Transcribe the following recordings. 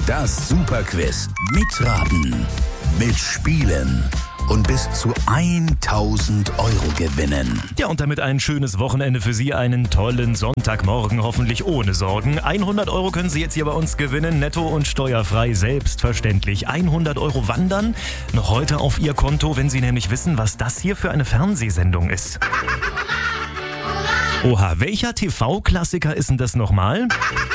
Das Superquiz. Mitraten, mitspielen und bis zu 1.000 Euro gewinnen. Ja, und damit ein schönes Wochenende für Sie, einen tollen Sonntagmorgen, hoffentlich ohne Sorgen. 100 Euro können Sie jetzt hier bei uns gewinnen, netto und steuerfrei, selbstverständlich. 100 Euro wandern noch heute auf Ihr Konto, wenn Sie nämlich wissen, was das hier für eine Fernsehsendung ist. Oha, welcher TV-Klassiker ist denn das nochmal?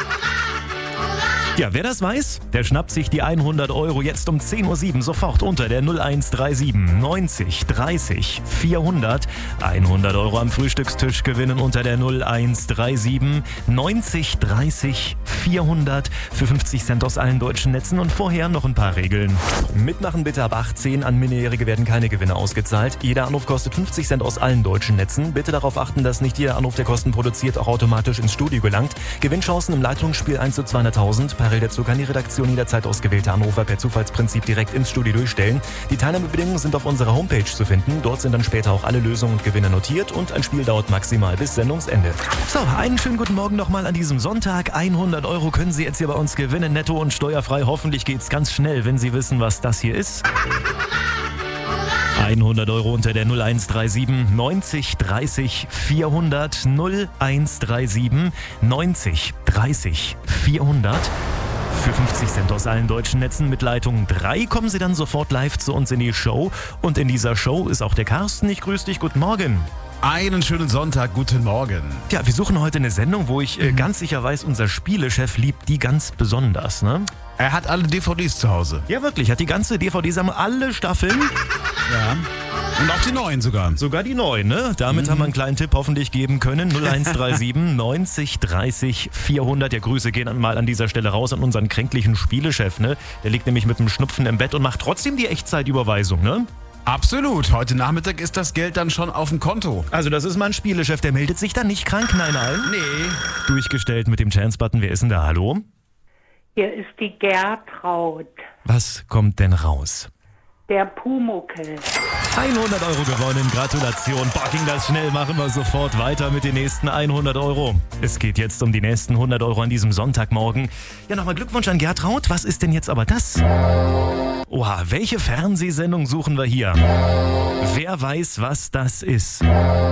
Ja, wer das weiß, der schnappt sich die 100 Euro jetzt um 10.07 Uhr sofort unter der 0137 90 30 400. 100 Euro am Frühstückstisch gewinnen unter der 0137 90 30 400 für 50 Cent aus allen deutschen Netzen. Und vorher noch ein paar Regeln. Mitmachen bitte ab 18, an Minderjährige werden keine Gewinne ausgezahlt. Jeder Anruf kostet 50 Cent aus allen deutschen Netzen. Bitte darauf achten, dass nicht jeder Anruf, der Kosten produziert, auch automatisch ins Studio gelangt. Gewinnchancen im Leitungsspiel 1 zu 200.000. Parallel dazu kann die Redaktion jederzeit ausgewählte Anrufer per Zufallsprinzip direkt ins Studio durchstellen. Die Teilnahmebedingungen sind auf unserer Homepage zu finden. Dort sind dann später auch alle Lösungen und Gewinne notiert und ein Spiel dauert maximal bis Sendungsende. So, einen schönen guten Morgen nochmal an diesem Sonntag. 100 Euro können Sie jetzt hier bei uns gewinnen, netto und steuerfrei. Hoffentlich geht's ganz schnell, wenn Sie wissen, was das hier ist. 100 Euro unter der 0137 90 30 400. 0137 90 30 400. Für 50 Cent aus allen deutschen Netzen mit Leitung 3 kommen Sie dann sofort live zu uns in die Show. Und in dieser Show ist auch der Carsten. Ich grüße dich, guten Morgen. Einen schönen Sonntag, guten Morgen. Ja, wir suchen heute eine Sendung, wo ich ganz sicher weiß, unser Spielechef liebt die ganz besonders, ne? Er hat alle DVDs zu Hause. Ja, wirklich, hat die ganze DVD-Sammlung, alle Staffeln. Ja. Und auch die neuen sogar. Sogar die neuen, ne? Damit haben wir einen kleinen Tipp hoffentlich geben können. 0137 90 30 400. Ja, Grüße gehen mal an dieser Stelle raus an unseren kränklichen Spielechef, ne? Der liegt nämlich mit dem Schnupfen im Bett und macht trotzdem die Echtzeitüberweisung, ne? Absolut. Heute Nachmittag ist das Geld dann schon auf dem Konto. Also das ist mein Spielechef, der meldet sich dann nicht krank, nein. Nee. Durchgestellt mit dem Chance-Button. Wer ist denn da? Hallo? Hier ist die Gertraud, Was kommt denn raus? der Pumuckel. 100 Euro gewonnen, Gratulation. Boah, ging das schnell, machen wir sofort weiter mit den nächsten 100 Euro. Es geht jetzt um die nächsten 100 Euro an diesem Sonntagmorgen. Ja, nochmal Glückwunsch an Gertraud. Was ist denn jetzt aber das? Oha, welche Fernsehsendung suchen wir hier? Wer weiß, was das ist?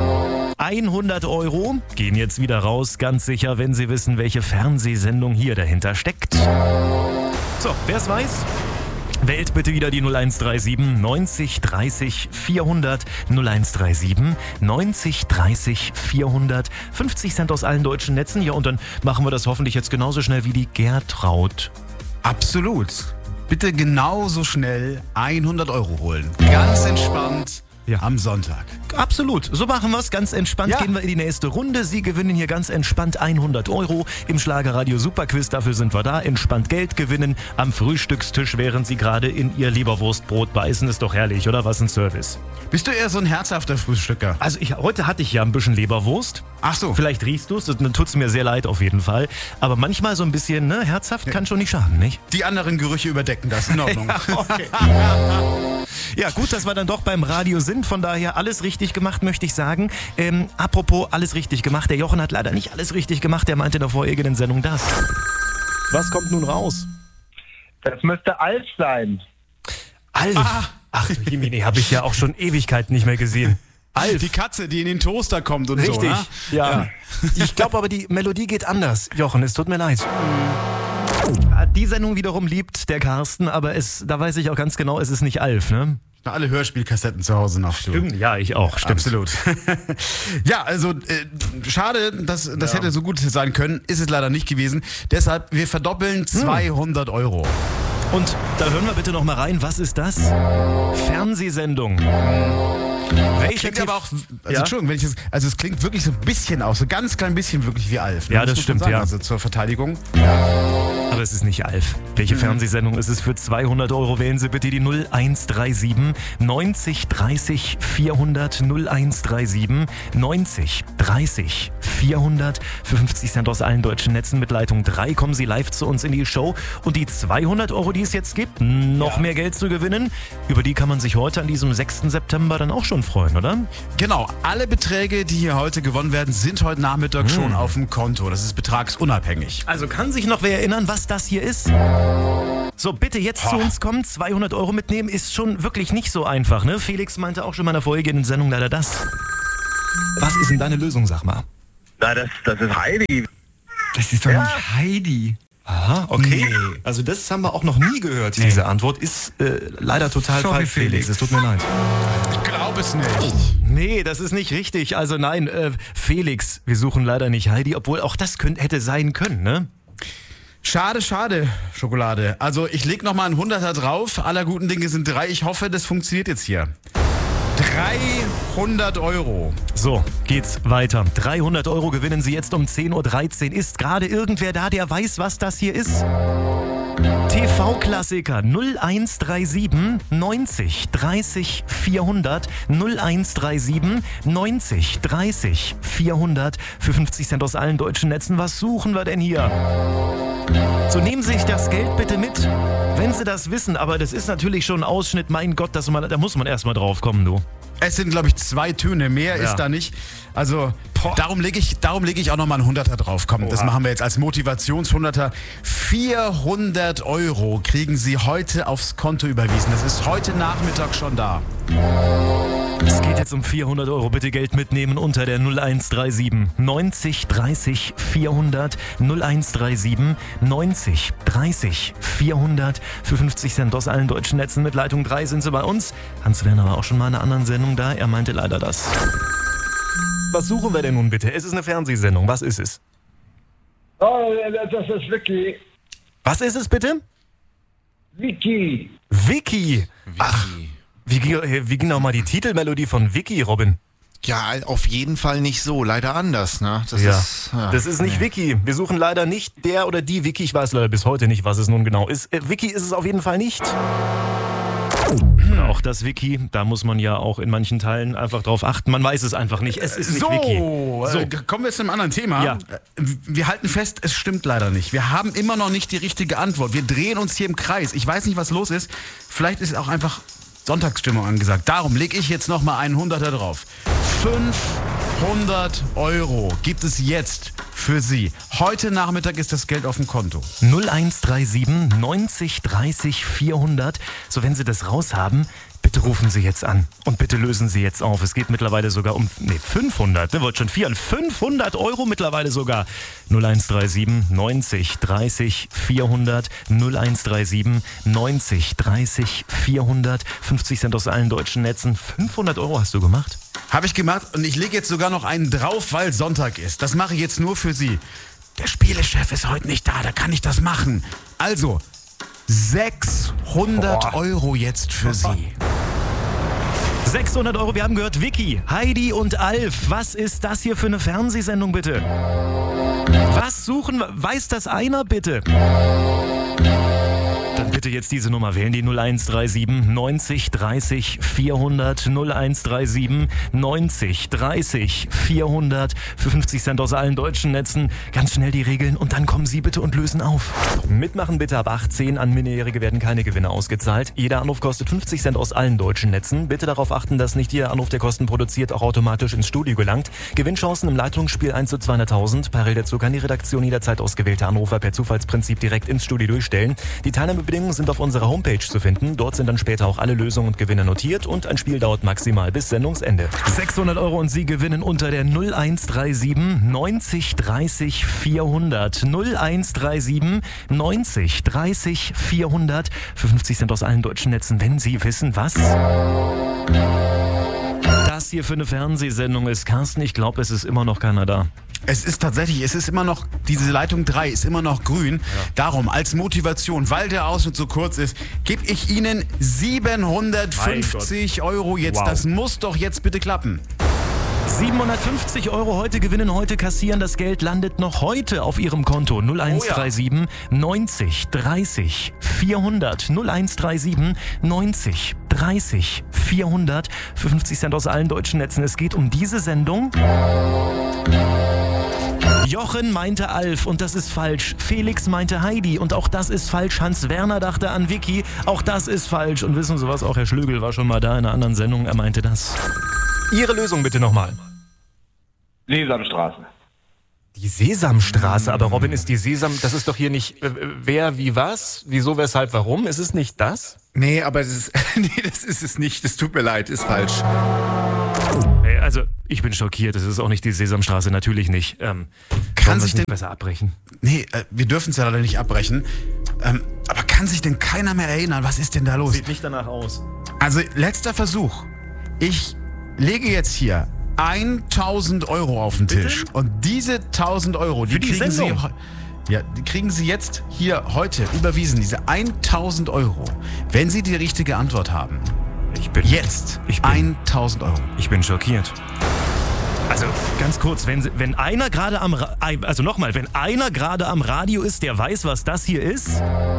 100 Euro gehen jetzt wieder raus, ganz sicher, wenn Sie wissen, welche Fernsehsendung hier dahinter steckt. So, wer es weiß? Wählt bitte wieder die 0137 90 30 400. 0137 90 30 400. 50 Cent aus allen deutschen Netzen. Ja, und dann machen wir das hoffentlich jetzt genauso schnell wie die Gertraud. Absolut. Bitte genauso schnell 100 Euro holen. Ganz entspannt. Ja. Am Sonntag. Absolut, so machen wir es. Ganz entspannt Ja. gehen wir in die nächste Runde. Sie gewinnen hier ganz entspannt 100 Euro im Schlagerradio Superquiz. Dafür sind wir da. Entspannt Geld gewinnen am Frühstückstisch, während Sie gerade in Ihr Leberwurstbrot beißen. Ist doch herrlich, oder? Was ein Service. Bist du eher so ein herzhafter Frühstücker? Also heute hatte ich ja ein bisschen Leberwurst. Ach so. Vielleicht riechst du es, dann tut es mir sehr leid auf jeden Fall. Aber manchmal so ein bisschen herzhaft kann schon nicht schaden, nicht? Die anderen Gerüche überdecken das. In Ordnung. Okay. Ja, gut, dass wir dann doch beim Radio sind. Von daher alles richtig gemacht, möchte ich sagen. Apropos alles richtig gemacht. Der Jochen hat leider nicht alles richtig gemacht. Der meinte in der vorherigen Sendung das. Was kommt nun raus? Das müsste Alf sein. Alf. Ach, Jimini, habe ich ja auch schon Ewigkeiten nicht mehr gesehen. Alf. Die Katze, die in den Toaster kommt und Richtig, so. Ne? ja. Ich glaube aber, die Melodie geht anders. Jochen, es tut mir leid. Die Sendung wiederum liebt der Carsten, aber da weiß ich auch ganz genau, es ist nicht Alf, ne? Alle Hörspielkassetten zu Hause noch. Stimmt, ja, ich auch, stimmt. Absolut. Ja, also schade, das hätte so gut sein können, ist es leider nicht gewesen. Deshalb, wir verdoppeln 200 Euro. Und da hören wir bitte noch mal rein, was ist das? Fernsehsendung. Welcher Klingt aber auch, also Ja? Entschuldigung, es klingt wirklich so ein bisschen aus, so ganz klein bisschen wirklich wie Alf. Ne? Ja, Muss das man stimmt, sagen, ja. Also zur Verteidigung. Aber es ist nicht Alf. Welche Fernsehsendung ist es? Für 200 Euro wählen Sie bitte die 0137 90 30 400. 0137 90 30 400. Für 50 Cent aus allen deutschen Netzen mit Leitung 3 kommen Sie live zu uns in die Show. Und die 200 Euro, die es jetzt gibt, noch mehr Geld zu gewinnen, über die kann man sich heute an diesem 6. September dann auch schon freuen, oder? Genau, alle Beträge, die hier heute gewonnen werden, sind heute Nachmittag schon auf dem Konto. Das ist betragsunabhängig. Also kann sich noch wer erinnern, was das hier ist? So, bitte jetzt zu uns kommen, 200 Euro mitnehmen, ist schon wirklich nicht so einfach, ne? Felix meinte auch schon mal in der vorhergehenden Sendung leider das. Was ist denn deine Lösung, sag mal? Na, das ist Heidi. Das ist doch nicht Heidi. Aha, okay. Nee. Also das haben wir auch noch nie gehört, diese Antwort. Ist leider total Sorry, falsch, Felix. Es tut mir leid. Ich glaube es nicht. Nee, das ist nicht richtig. Also nein, Felix, wir suchen leider nicht Heidi, obwohl auch das hätte sein können, ne? Schade, Schokolade. Also ich leg nochmal einen 100er drauf. Aller guten Dinge sind 3. Ich hoffe, das funktioniert jetzt hier. 300 Euro. So, geht's weiter. 300 Euro gewinnen Sie jetzt um 10.13 Uhr. Ist gerade irgendwer da, der weiß, was das hier ist? TV-Klassiker 0137 90 30 400 0137 90 30 400 für 50 Cent aus allen deutschen Netzen. Was suchen wir denn hier? So, nehmen Sie sich das Geld bitte mit, wenn Sie das wissen. Aber das ist natürlich schon ein Ausschnitt. Mein Gott, da muss man erstmal drauf kommen, du. Es sind, glaube ich, 2 Töne. Mehr ist da nicht. Also, darum leg ich auch nochmal einen 100er drauf. Komm, das machen wir jetzt als Motivations-100er. 400 Euro kriegen Sie heute aufs Konto überwiesen. Das ist heute Nachmittag schon da. Es geht jetzt um 400 Euro. Bitte Geld mitnehmen unter der 0137 90 30 400 0137 90 30 400 für 50 Cent aus allen deutschen Netzen. Mit Leitung 3 sind Sie bei uns. Hans-Werner war auch schon mal in einer anderen Sendung da. Er meinte leider das. Was suchen wir denn nun bitte? Es ist eine Fernsehsendung. Was ist es? Oh, das ist Vicky. Was ist es bitte? Vicky. Vicky. Ach, wie ging nochmal die Titelmelodie von Vicky, Robin? Ja, auf jeden Fall nicht so. Leider anders, ne? Das ist nicht Vicky. Wir suchen leider nicht der oder die Vicky. Ich weiß leider bis heute nicht, was es nun genau ist. Vicky ist es auf jeden Fall nicht. Auch das Wiki, da muss man ja auch in manchen Teilen einfach drauf achten. Man weiß es einfach nicht. Es ist nicht Wiki. Kommen wir zu einem anderen Thema. Ja. Wir halten fest, es stimmt leider nicht. Wir haben immer noch nicht die richtige Antwort. Wir drehen uns hier im Kreis. Ich weiß nicht, was los ist. Vielleicht ist auch einfach Sonntagsstimmung angesagt. Darum lege ich jetzt nochmal einen 100er drauf. 500 Euro gibt es jetzt für Sie. Heute Nachmittag ist das Geld auf dem Konto. 0137 90 30 400. So, wenn Sie das raus haben, bitte rufen Sie jetzt an und bitte lösen Sie jetzt auf. Es geht mittlerweile sogar um 500. Ne, wollte schon 500 Euro mittlerweile sogar. 0137 90 30 400 0137 90 30 400 50 Cent aus allen deutschen Netzen. 500 Euro hast du gemacht? Habe ich gemacht und ich lege jetzt sogar noch einen drauf, weil Sonntag ist. Das mache ich jetzt nur für Sie. Der Spielechef ist heute nicht da kann ich das machen. Also 600 Euro jetzt für Sie. 600 Euro, wir haben gehört, Vicky, Heidi und Alf. Was ist das hier für eine Fernsehsendung, bitte? Was suchen wir? Weiß das einer, bitte? Dann bitte jetzt diese Nummer wählen, die 0137 90 30 400 0137 90 30 400 für 50 Cent aus allen deutschen Netzen. Ganz schnell die Regeln und dann kommen Sie bitte und lösen auf. Mitmachen bitte ab 18. An Minderjährige werden keine Gewinne ausgezahlt. Jeder Anruf kostet 50 Cent aus allen deutschen Netzen. Bitte darauf achten, dass nicht jeder Anruf, der Kosten produziert, auch automatisch ins Studio gelangt. Gewinnchancen im Leitungsspiel 1 zu 200.000. Parallel dazu kann die Redaktion jederzeit ausgewählte Anrufer per Zufallsprinzip direkt ins Studio durchstellen. Die Teilnahmebedingungen sind auf unserer Homepage zu finden. Dort sind dann später auch alle Lösungen und Gewinne notiert und ein Spiel dauert maximal bis Sendungsende. 600 Euro und Sie gewinnen unter der 0137 90 30 400 0137 90 30 400 für 50 Cent aus allen deutschen Netzen, wenn Sie wissen, was das hier für eine Fernsehsendung ist. Carsten, ich glaube, es ist immer noch keiner da. Es ist immer noch, diese Leitung 3 ist immer noch grün. Ja. Darum, als Motivation, weil der Ausschnitt so kurz ist, gebe ich Ihnen 750 Euro jetzt. Wow. Das muss doch jetzt bitte klappen. 750 Euro heute gewinnen, heute kassieren. Das Geld landet noch heute auf Ihrem Konto. 0137 90 30 400 0137 90 30 400 für 50 Cent aus allen deutschen Netzen. Es geht um diese Sendung. Jochen meinte Alf und das ist falsch. Felix meinte Heidi und auch das ist falsch. Hans-Werner dachte an Vicky, auch das ist falsch. Und wissen Sie was, auch Herr Schlögel war schon mal da in einer anderen Sendung, er meinte das. Ihre Lösung bitte nochmal. Sesamstraße. Die Sesamstraße, aber Robin, ist das ist doch hier nicht wer, wie, was, wieso, weshalb, warum? Ist es nicht das? Nee, aber das ist es nicht. Das tut mir leid, ist falsch. Also, ich bin schockiert, es ist auch nicht die Sesamstraße, natürlich nicht. Kann sich denn besser abbrechen? Nee, wir dürfen es ja leider nicht abbrechen. Aber kann sich denn keiner mehr erinnern? Was ist denn da los? Sieht nicht danach aus. Also, letzter Versuch. Ich lege jetzt hier 1.000 Euro auf den Tisch. Bitte? Und diese 1.000 Euro, die kriegen Sie... Ja, die kriegen Sie jetzt hier heute überwiesen, diese 1.000 Euro, wenn Sie die richtige Antwort haben. Jetzt 1.000 Euro. Ich bin schockiert. Also ganz kurz, wenn einer gerade am Radio ist, der weiß, was das hier ist,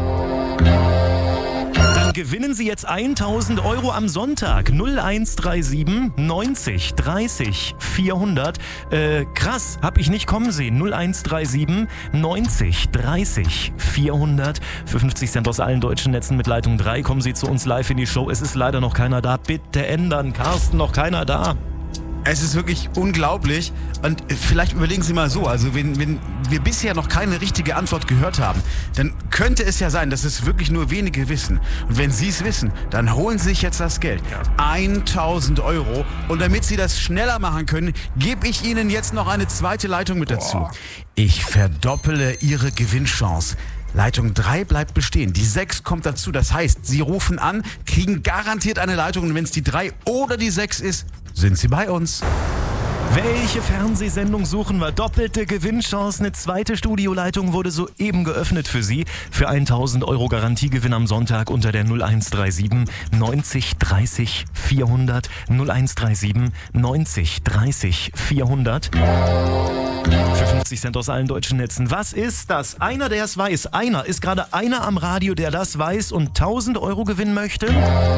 dann gewinnen Sie jetzt 1.000 Euro am Sonntag. 0137 90 30 400. Krass, hab ich nicht kommen sehen. 0137 90 30 400. Für 50 Cent aus allen deutschen Netzen mit Leitung 3 kommen Sie zu uns live in die Show. Es ist leider noch keiner da. Bitte ändern. Carsten, noch keiner da. Es ist wirklich unglaublich. Und vielleicht überlegen Sie mal so, also wenn wir bisher noch keine richtige Antwort gehört haben, dann könnte es ja sein, dass es wirklich nur wenige wissen. Und wenn Sie es wissen, dann holen Sie sich jetzt das Geld. 1.000 Euro. Und damit Sie das schneller machen können, gebe ich Ihnen jetzt noch eine zweite Leitung mit dazu. Ich verdoppele Ihre Gewinnchance. Leitung 3 bleibt bestehen. Die 6 kommt dazu. Das heißt, Sie rufen an, kriegen garantiert eine Leitung. Und wenn es die 3 oder die 6 ist, sind Sie bei uns. Welche Fernsehsendung suchen wir? Doppelte Gewinnchance. Eine zweite Studioleitung wurde soeben geöffnet für Sie. Für 1.000 Euro Garantiegewinn am Sonntag unter der 0137 90 30 400. 0137 90 30 400. Für 50 Cent aus allen deutschen Netzen. Was ist das? Einer, der es weiß. Ist gerade einer am Radio, der das weiß und 1.000 Euro gewinnen möchte?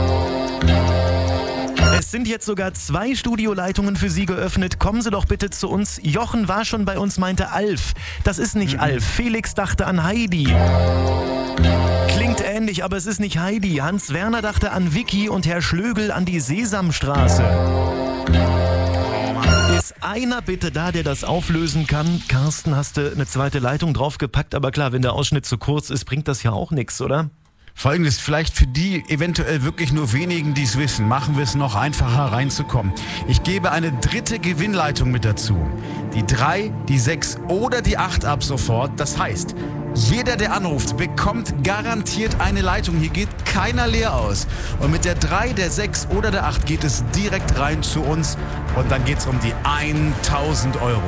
Es sind jetzt sogar 2 Studioleitungen für Sie geöffnet. Kommen Sie doch bitte zu uns. Jochen war schon bei uns, meinte Alf. Das ist nicht Alf. Felix dachte an Heidi. Klingt ähnlich, aber es ist nicht Heidi. Hans Werner dachte an Vicky und Herr Schlögel an die Sesamstraße. Ist einer bitte da, der das auflösen kann? Carsten, hast du eine zweite Leitung draufgepackt? Aber klar, wenn der Ausschnitt zu kurz ist, bringt das ja auch nichts, oder? Folgendes, vielleicht für die eventuell wirklich nur wenigen, die es wissen, machen wir es noch einfacher reinzukommen. Ich gebe eine dritte Gewinnleitung mit dazu. Die 3, die 6 oder die 8 ab sofort. Das heißt, jeder, der anruft, bekommt garantiert eine Leitung. Hier geht keiner leer aus. Und mit der 3, der 6 oder der 8 geht es direkt rein zu uns. Und dann geht es um die 1.000 Euro.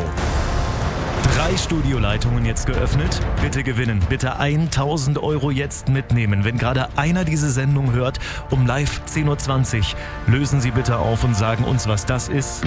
3 Studioleitungen jetzt geöffnet. Bitte gewinnen. Bitte 1.000 Euro jetzt mitnehmen. Wenn gerade einer diese Sendung hört, um live 10.20 Uhr, lösen Sie bitte auf und sagen uns, was das ist.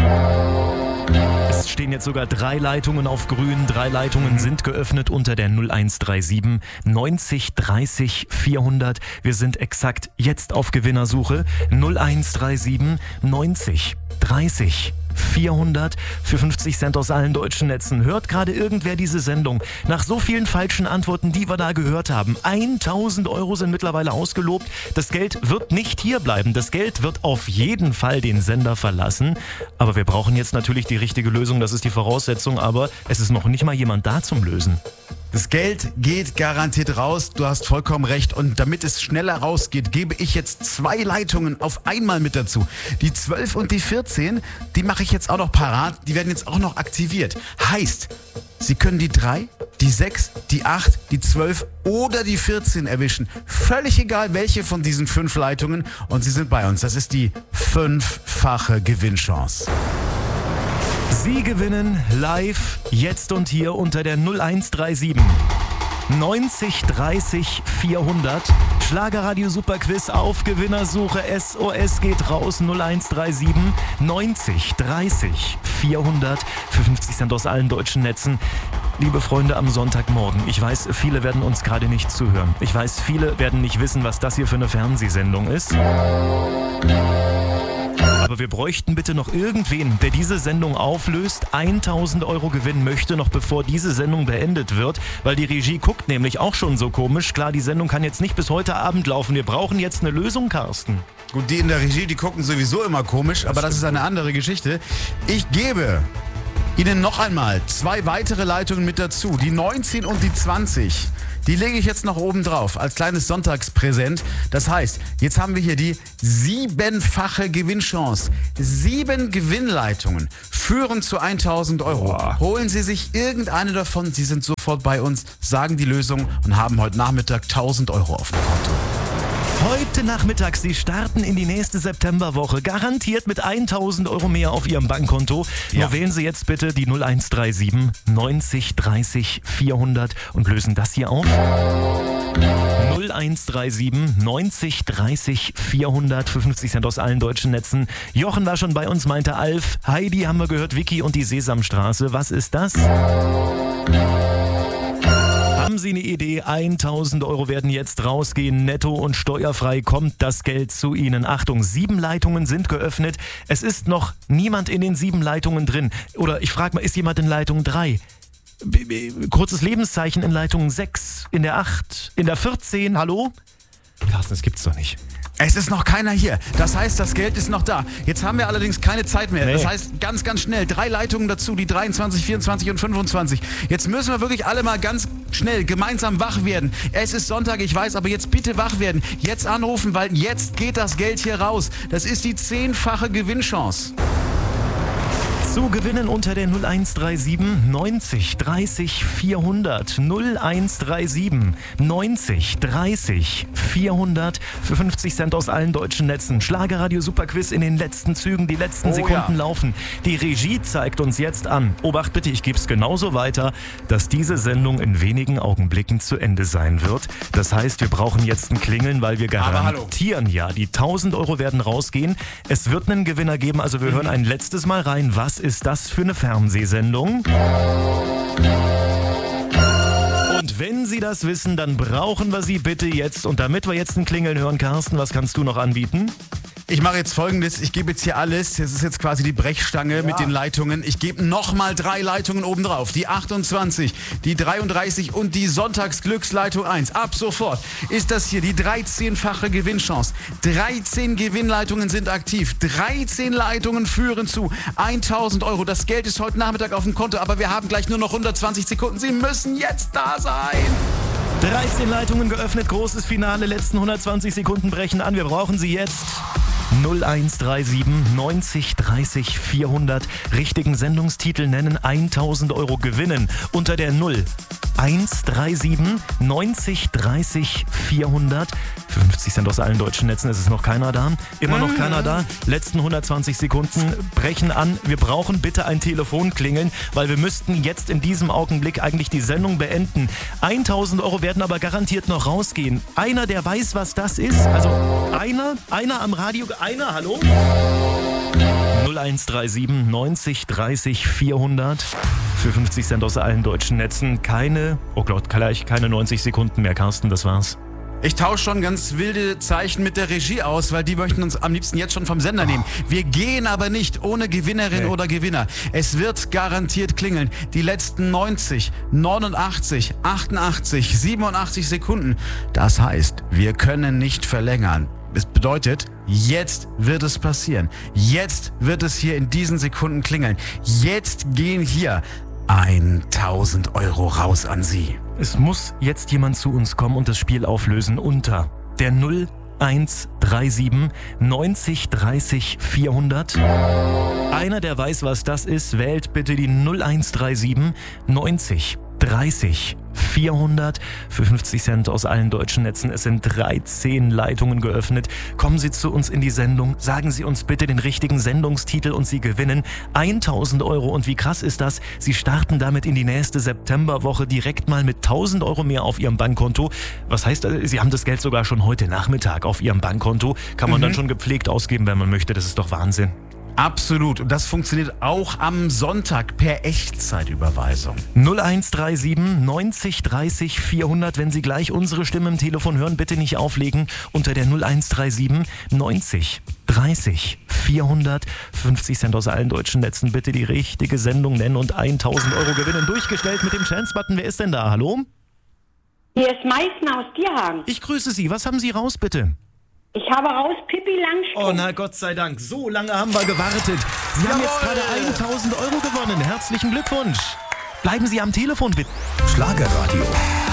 Es stehen jetzt sogar 3 Leitungen auf grün. 3 Leitungen sind geöffnet unter der 0137 90 30 400. Wir sind exakt jetzt auf Gewinnersuche. 0137 90 30 400 für 50 Cent aus allen deutschen Netzen. Hört gerade irgendwer diese Sendung? Nach so vielen falschen Antworten, die wir da gehört haben. 1.000 Euro sind mittlerweile ausgelobt. Das Geld wird nicht hier bleiben. Das Geld wird auf jeden Fall den Sender verlassen. Aber wir brauchen jetzt natürlich die richtige Lösung. Das ist die Voraussetzung. Aber es ist noch nicht mal jemand da zum Lösen. Das Geld geht garantiert raus, du hast vollkommen recht. Und damit es schneller rausgeht, gebe ich jetzt 2 Leitungen auf einmal mit dazu. Die 12 und die 14, die mache ich jetzt auch noch parat. Die werden jetzt auch noch aktiviert. Heißt, Sie können die 3, die 6, die 8, die 12 oder die 14 erwischen. Völlig egal, welche von diesen 5 Leitungen. Und Sie sind bei uns. Das ist die 5-fache Gewinnchance. Sie gewinnen live, jetzt und hier unter der 0137 90 30 400. Schlagerradio Superquiz auf Gewinnersuche. SOS geht raus. 0137 90 30 400 für 50 Cent aus allen deutschen Netzen. Liebe Freunde, am Sonntagmorgen. Ich weiß, viele werden uns gerade nicht zuhören. Ich weiß, viele werden nicht wissen, was das hier für eine Fernsehsendung ist. Aber wir bräuchten bitte noch irgendwen, der diese Sendung auflöst, 1.000 Euro gewinnen möchte, noch bevor diese Sendung beendet wird, weil die Regie guckt nämlich auch schon so komisch. Klar, die Sendung kann jetzt nicht bis heute Abend laufen. Wir brauchen jetzt eine Lösung, Carsten. Gut, die in der Regie, die gucken sowieso immer komisch, aber das ist eine andere Geschichte. Ich gebe Ihnen noch einmal 2 weitere Leitungen mit dazu. Die 19 und die 20. Die lege ich jetzt noch oben drauf als kleines Sonntagspräsent. Das heißt, jetzt haben wir hier die 7-fache Gewinnchance. 7 Gewinnleitungen führen zu 1.000 Euro. Boah. Holen Sie sich irgendeine davon. Sie sind sofort bei uns, sagen die Lösung und haben heute Nachmittag 1.000 Euro auf dem Konto. Heute Nachmittag, Sie starten in die nächste Septemberwoche, garantiert mit 1.000 Euro mehr auf Ihrem Bankkonto. Ja. Nur wählen Sie jetzt bitte die 0137 90 30 400 und lösen das hier auf. 0137 90 30 400 für 50 Cent aus allen deutschen Netzen. Jochen war schon bei uns, meinte Alf. Heidi haben wir gehört, Vicky und die Sesamstraße. Was ist das? Haben Sie eine Idee? 1.000 Euro werden jetzt rausgehen. Netto und steuerfrei kommt das Geld zu Ihnen. Achtung, 7 Leitungen sind geöffnet. Es ist noch niemand in den 7 Leitungen drin. Oder ich frage mal, ist jemand in Leitung 3? Kurzes Lebenszeichen in Leitung 6, in der 8, in der 14. Hallo? Carsten, das gibt's doch nicht. Es ist noch keiner hier. Das heißt, das Geld ist noch da. Jetzt haben wir allerdings keine Zeit mehr. Nee. Das heißt, ganz, ganz schnell. 3 Leitungen dazu, die 23, 24 und 25. Jetzt müssen wir wirklich alle mal ganz schnell gemeinsam wach werden. Es ist Sonntag, ich weiß, aber jetzt bitte wach werden. Jetzt anrufen, weil jetzt geht das Geld hier raus. Das ist die 10-fache Gewinnchance. Zu gewinnen unter der 0137 90 30 400. 0137 90 30 400 für 50 Cent aus allen deutschen Netzen. Schlagerradio Superquiz in den letzten Zügen, die letzten Sekunden laufen. Die Regie zeigt uns jetzt an. Obacht bitte, ich gebe es genauso weiter, dass diese Sendung in wenigen Augenblicken zu Ende sein wird. Das heißt, wir brauchen jetzt ein Klingeln, weil wir garantieren ja, die 1.000 Euro werden rausgehen. Es wird einen Gewinner geben, also wir hören ein letztes Mal rein. Was ist das für eine Fernsehsendung? Und wenn Sie das wissen, dann brauchen wir Sie bitte jetzt. Und damit wir jetzt ein Klingeln hören, Carsten, was kannst du noch anbieten? Ich mache jetzt Folgendes, ich gebe jetzt hier alles, das ist jetzt quasi die Brechstange mit den Leitungen. Ich gebe nochmal 3 Leitungen oben drauf, die 28, die 33 und die Sonntagsglücksleitung 1. Ab sofort ist das hier die 13-fache Gewinnchance. 13 Gewinnleitungen sind aktiv, 13 Leitungen führen zu 1.000 Euro. Das Geld ist heute Nachmittag auf dem Konto, aber wir haben gleich nur noch 120 Sekunden. Sie müssen jetzt da sein. 13 Leitungen geöffnet, großes Finale, letzten 120 Sekunden brechen an. Wir brauchen sie jetzt. 0137 90 30 400. Richtigen Sendungstitel nennen, 1.000 Euro gewinnen. Unter der 0137 90 30 400. 50 Cent aus allen deutschen Netzen, es ist noch keiner da. Immer noch keiner da. Letzten 120 Sekunden brechen an. Wir brauchen bitte ein Telefonklingeln, weil wir müssten jetzt in diesem Augenblick eigentlich die Sendung beenden. 1.000 Euro werden aber garantiert noch rausgehen. Einer, der weiß, was das ist, also einer am Radio, hallo? 0137 90 30 400 für 50 Cent aus allen deutschen Netzen. Keine 90 Sekunden mehr, Carsten, das war's. Ich tausche schon ganz wilde Zeichen mit der Regie aus, weil die möchten uns am liebsten jetzt schon vom Sender nehmen. Wir gehen aber nicht ohne Gewinnerin oder Gewinner. Es wird garantiert klingeln. Die letzten 90, 89, 88, 87 Sekunden. Das heißt, wir können nicht verlängern. Es bedeutet, jetzt wird es passieren. Jetzt wird es hier in diesen Sekunden klingeln. Jetzt gehen hier 1.000 Euro raus an Sie. Es muss jetzt jemand zu uns kommen und das Spiel auflösen unter der 0137 90 30 400. Einer, der weiß, was das ist, wählt bitte die 0137 90 30 400 für 50 Cent aus allen deutschen Netzen. Es sind 13 Leitungen geöffnet. Kommen Sie zu uns in die Sendung, sagen Sie uns bitte den richtigen Sendungstitel und Sie gewinnen 1.000 Euro. Und wie krass ist das? Sie starten damit in die nächste Septemberwoche direkt mal mit 1.000 Euro mehr auf Ihrem Bankkonto. Was heißt, Sie haben das Geld sogar schon heute Nachmittag auf Ihrem Bankkonto. Kann man dann schon gepflegt ausgeben, wenn man möchte. Das ist doch Wahnsinn. Absolut. Und das funktioniert auch am Sonntag per Echtzeitüberweisung. 0137 90 30 400. Wenn Sie gleich unsere Stimme im Telefon hören, bitte nicht auflegen. Unter der 0137 90 30 400. 50 Cent aus allen deutschen Netzen. Bitte die richtige Sendung nennen und 1.000 Euro gewinnen. Durchgestellt mit dem Chance-Button. Wer ist denn da? Hallo? Hier ist Meißner aus Dierhagen. Ich grüße Sie. Was haben Sie raus, bitte? Ich habe raus Pippi Langstrumpf. Oh, na Gott sei Dank. So lange haben wir gewartet. Sie haben jetzt gerade 1.000 Euro gewonnen. Herzlichen Glückwunsch. Bleiben Sie am Telefon, bitte. Schlagerradio.